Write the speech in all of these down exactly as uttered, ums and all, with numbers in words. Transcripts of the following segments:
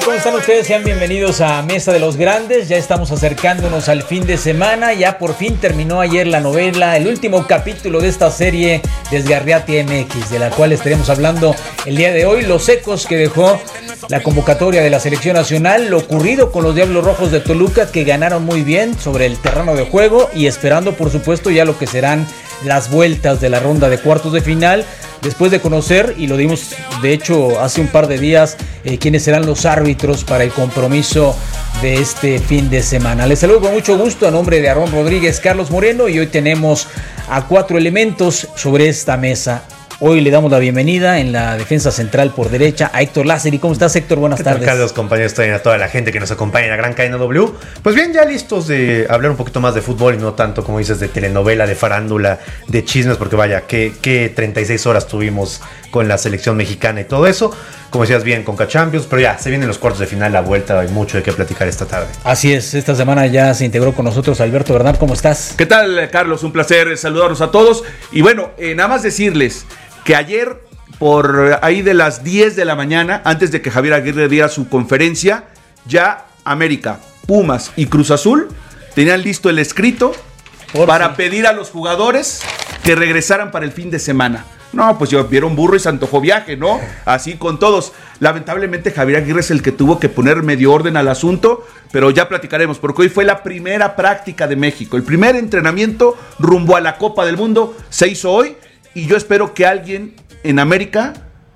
¿Cómo están ustedes? Sean bienvenidos a Mesa de los Grandes. Ya estamos acercándonos al fin de semana. Ya por fin terminó ayer la novela, el último capítulo de esta serie Desgarriate M X, de la cual estaremos hablando el día de hoy. Los ecos que dejó la convocatoria de la selección nacional, lo ocurrido con los Diablos Rojos de Toluca, que ganaron muy bien sobre el terreno de juego, y esperando por supuesto ya lo que serán las vueltas de la ronda de cuartos de final, después de conocer, y lo dimos de hecho hace un par de días, eh, quiénes serán los árbitros para el compromiso de este fin de semana. Les saludo con mucho gusto a nombre de Aarón Rodríguez, Carlos Moreno, y hoy tenemos a cuatro elementos sobre esta mesa. Hoy le damos la bienvenida en la defensa central por derecha a Héctor Lázari. ¿Cómo estás, Héctor? Buenas tardes. Carlos, compañeros, también a toda la gente que nos acompaña en la gran cadena W. Pues bien, ya listos de hablar un poquito más de fútbol y no tanto, como dices, de telenovela, de farándula, de chismes, porque vaya, qué, qué treinta y seis horas tuvimos con la selección mexicana y todo eso. Como decías bien, Conca Champions, pero ya, se vienen los cuartos de final, la vuelta, hay mucho de qué platicar esta tarde. Así es, esta semana ya se integró con nosotros Alberto Bernal. ¿Cómo estás? ¿Qué tal, Carlos? Un placer saludarlos a todos. Y bueno, eh, nada más decirles que ayer, por ahí de las diez de la mañana, antes de que Javier Aguirre diera su conferencia, ya América, Pumas y Cruz Azul tenían listo el escrito por para sí. pedir a los jugadores que regresaran para el fin de semana. No, pues yo vieron burro y se antojó viaje, ¿no? Así con todos. Lamentablemente Javier Aguirre es el que tuvo que poner medio orden al asunto, pero ya platicaremos, porque hoy fue la primera práctica de México. El primer entrenamiento rumbo a la Copa del Mundo se hizo hoy, y yo espero que alguien en América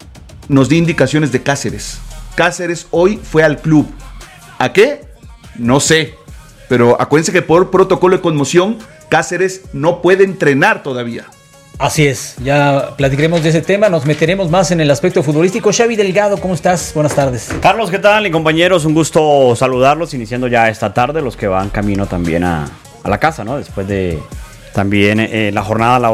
nos dé indicaciones de Cáceres. Cáceres hoy fue al club. ¿A qué? No sé. Pero acuérdense que por protocolo de conmoción, Cáceres no puede entrenar todavía. Así es, ya platicaremos de ese tema, nos meteremos más en el aspecto futbolístico. Xavi Delgado, ¿cómo estás? Buenas tardes. Carlos, ¿qué tal? Y compañeros, un gusto saludarlos, iniciando ya esta tarde, los que van camino también a, a la casa, ¿no? Después de también eh, la jornada laboral.